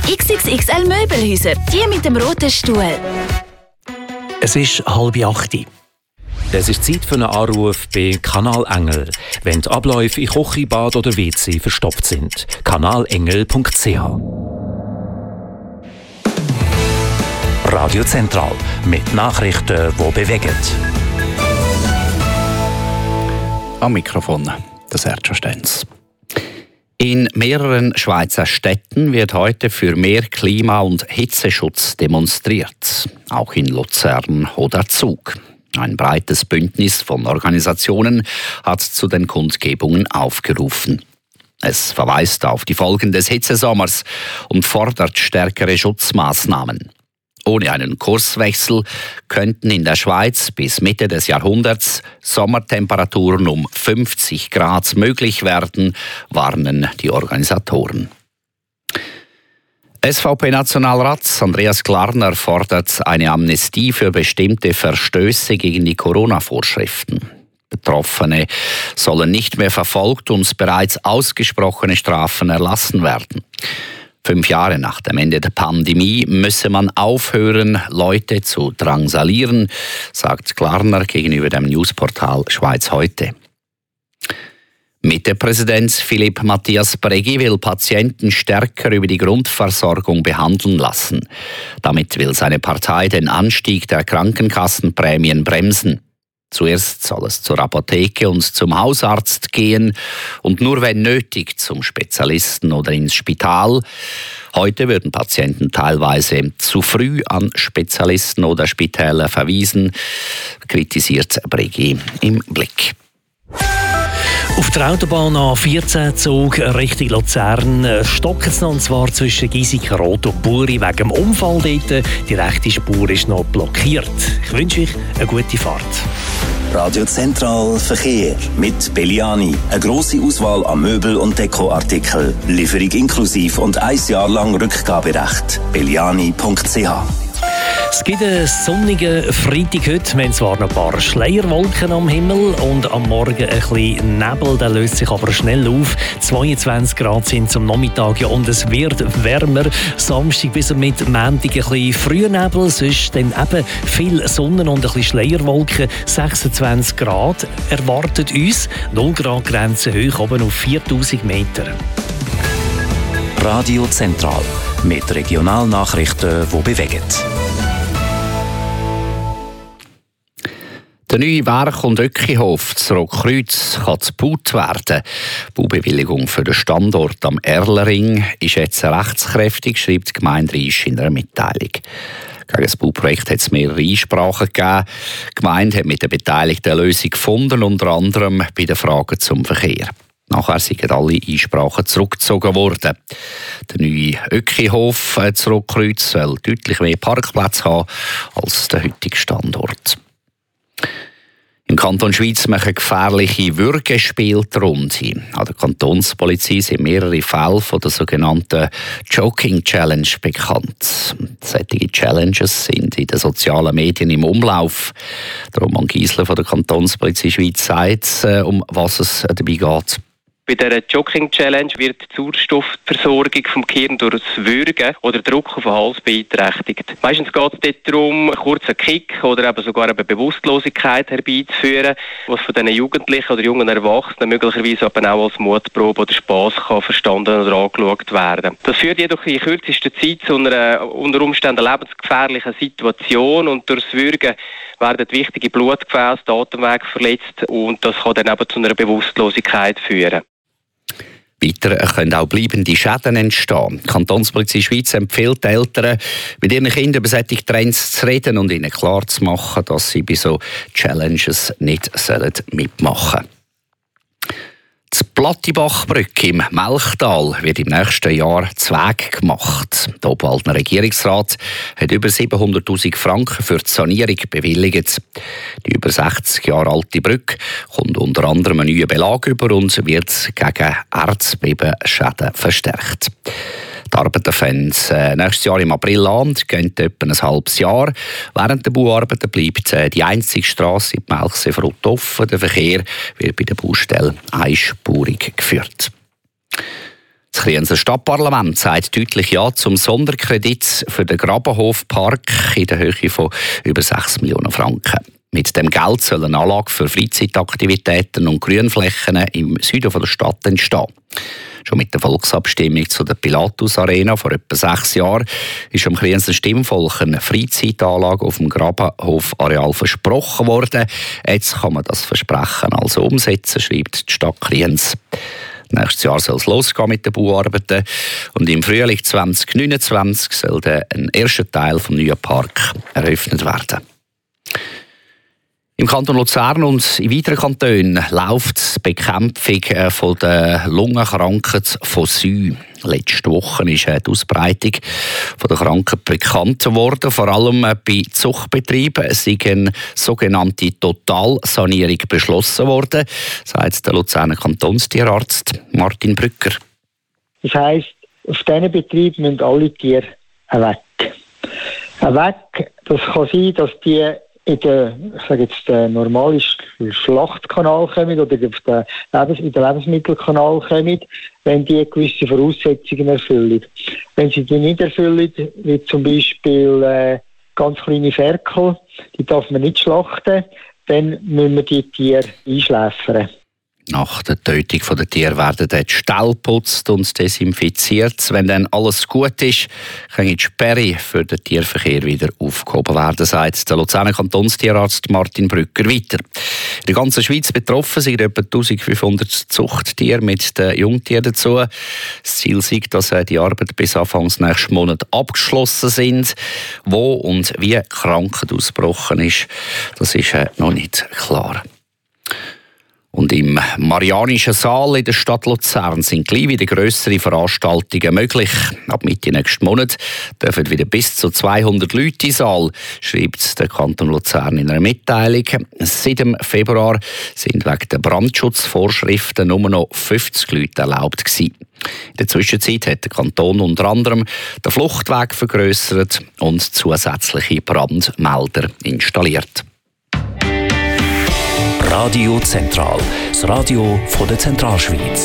XXXL Möbelhäuser, die mit dem roten Stuhl. Es ist 7:30. Es ist Zeit für einen Anruf bei Kanal Engel, wenn die Abläufe in Küche, Bad oder WC verstopft sind. kanalengel.ch. Radio Zentral mit Nachrichten, die bewegen. Am Mikrofon der Sergio Stenz. In mehreren Schweizer Städten wird heute für mehr Klima- und Hitzeschutz demonstriert. Auch in Luzern oder Zug. Ein breites Bündnis von Organisationen hat zu den Kundgebungen aufgerufen. Es verweist auf die Folgen des Hitzesommers und fordert stärkere Schutzmaßnahmen. Ohne einen Kurswechsel könnten in der Schweiz bis Mitte des Jahrhunderts Sommertemperaturen um 50 Grad möglich werden, warnen die Organisatoren. SVP-Nationalrat Andreas Glarner fordert eine Amnestie für bestimmte Verstöße gegen die Corona-Vorschriften. Betroffene sollen nicht mehr verfolgt und bereits ausgesprochene Strafen erlassen werden. 5 Jahre nach dem Ende der Pandemie müsse man aufhören, Leute zu drangsalieren, sagt Glarner gegenüber dem Newsportal Schweiz heute. Mitte-Präsident Philippe Matthias Breggi will Patienten stärker über die Grundversorgung behandeln lassen. Damit will seine Partei den Anstieg der Krankenkassenprämien bremsen. Zuerst soll es zur Apotheke und zum Hausarzt gehen und nur wenn nötig zum Spezialisten oder ins Spital. Heute würden Patienten teilweise zu früh an Spezialisten oder Spitäler verwiesen, kritisiert Breggi im Blick. Auf der Autobahn A14-Zug Richtung Luzern stocken es noch, und zwar zwischen Giesiker-Rot und Buri wegen dem Unfall dort. Die rechte Spur ist noch blockiert. Ich wünsche euch eine gute Fahrt. Radio Zentral Verkehr mit Belliani. Eine grosse Auswahl an Möbel- und Dekoartikeln. Lieferung inklusiv und 1 Jahr lang Rückgaberecht. belliani.ch. Es gibt einen sonnigen Freitag heute. Wir haben zwar noch ein paar Schleierwolken am Himmel und am Morgen ein bisschen Nebel, der löst sich aber schnell auf. 22 Grad sind zum Nachmittag, ja, und es wird wärmer. Samstag bis mit Montag ein bisschen früher Nebel, sonst dann eben viel Sonne und ein bisschen Schleierwolken. 26 Grad erwartet uns. 0 Grad Grenze hoch, oben auf 4000 Meter. Radio Zentral mit Regionalnachrichten, die bewegen. Der neue Werk- und Öckihof zu Rockkreuz kann gebaut werden. Die Baubewilligung für den Standort am Erlering ist jetzt rechtskräftig, schreibt die Gemeinde Riesch in einer Mitteilung. Gegen das Bauprojekt hat es mehrere Einsprachen gegeben. Die Gemeinde hat mit den Beteiligten eine Lösung gefunden, unter anderem bei den Fragen zum Verkehr. Nachher sind alle Einsprachen zurückgezogen worden. Der neue Öckihof zu Rockkreuz soll deutlich mehr Parkplätze haben als der heutige Standort. Im Kanton Schweiz machen gefährliche Würgespiele die Runde. An der Kantonspolizei sind mehrere Fälle von der sogenannten Joking Challenge bekannt. Solche Challenges sind in den sozialen Medien im Umlauf. Der Roman Giesler von der Kantonspolizei Schweiz sagt, um was es dabei geht. Bei der Jogging Challenge wird die Sauerstoffversorgung vom Gehirn durch das Würgen oder Druck auf den Hals beeinträchtigt. Meistens geht es dort darum, einen kurzen Kick oder eben sogar eine Bewusstlosigkeit herbeizuführen, was von diesen Jugendlichen oder jungen Erwachsenen möglicherweise aber auch als Mutprobe oder Spass kann verstanden oder angeschaut werden. Das führt jedoch in kürzester Zeit zu einer unter Umständen lebensgefährlichen Situation und durch das Würgen werden wichtige Blutgefäße, die Atemwege verletzt und das kann dann eben zu einer Bewusstlosigkeit führen. Weiter können auch bleibende Schäden entstehen. Die Kantonspolizei Schweiz empfiehlt den Eltern, mit ihren Kindern über solche Trends zu reden und ihnen klarzumachen, dass sie bei so Challenges nicht mitmachen sollen. Die Plattibachbrücke im Melchtal wird im nächsten Jahr zu Weg gemacht. Der Obwaldner Regierungsrat hat über 700'000 Franken für die Sanierung bewilligt. Die über 60 Jahre alte Brücke kommt unter anderem einen neuen Belag über und wird gegen Erdbebenschäden verstärkt. Die Arbeiten fangen nächstes Jahr im April an und gehen etwa ein halbes Jahr. Während der Bauarbeiten bleibt die einzige Strasse in Melchseefrott offen. Der Verkehr wird bei der Baustelle einspurig geführt. Das Krienzer Stadtparlament sagt deutlich Ja zum Sonderkredit für den Grabenhofpark in der Höhe von über 6 Millionen Franken. Mit dem Geld soll eine Anlage für Freizeitaktivitäten und Grünflächen im Süden der Stadt entstehen. Schon mit der Volksabstimmung zu der Pilatus Arena vor etwa 6 Jahren ist am Krienzer Stimmvolk eine Freizeitanlage auf dem Grabenhof-Areal versprochen worden. Jetzt kann man das Versprechen also umsetzen, schreibt die Stadt Kriens. Nächstes Jahr soll es losgehen mit den Bauarbeiten und im Frühling 2029 soll ein erster Teil des neuen Parks eröffnet werden. Im Kanton Luzern und in weiteren Kantonen läuft die Bekämpfung der Lungenkrankheit von SÜ. Letzte Woche ist die Ausbreitung der Krankheit bekannt worden. Vor allem bei Zuchtbetrieben ist eine sogenannte Totalsanierung beschlossen worden, sagt der Luzerner Kantonstierarzt Martin Brücker. Das heisst, auf diesen Betrieben müssen alle Tiere weg. Weg, das kann sein, dass die in den normalen Schlachtkanal kommen oder in den Lebensmittelkanal kommen, wenn die gewisse Voraussetzungen erfüllen. Wenn sie die nicht erfüllen, wie zum Beispiel ganz kleine Ferkel, die darf man nicht schlachten, dann müssen wir die Tiere einschläfern. Nach der Tötung der Tiere werden die Ställe geputzt und desinfiziert. Wenn dann alles gut ist, kann die Sperre für den Tierverkehr wieder aufgehoben werden, sagt der Luzerner Kantonstierarzt Martin Brücker weiter. In der ganzen Schweiz betroffen sind etwa 1500 Zuchttiere mit den Jungtieren dazu. Das Ziel ist, dass die Arbeit bis Anfang nächsten Monat abgeschlossen sind. Wo und wie die Krankheit ausgebrochen ist, das ist noch nicht klar. Und im Marianischen Saal in der Stadt Luzern sind gleich wieder grössere Veranstaltungen möglich. Ab Mitte nächsten Monat dürfen wieder bis zu 200 Leute in den Saal, schreibt der Kanton Luzern in einer Mitteilung. Seit dem Februar sind wegen der Brandschutzvorschriften nur noch 50 Leute erlaubt gewesen. In der Zwischenzeit hat der Kanton unter anderem den Fluchtweg vergrössert und zusätzliche Brandmelder installiert. Radio Zentral, das Radio von der Zentralschweiz.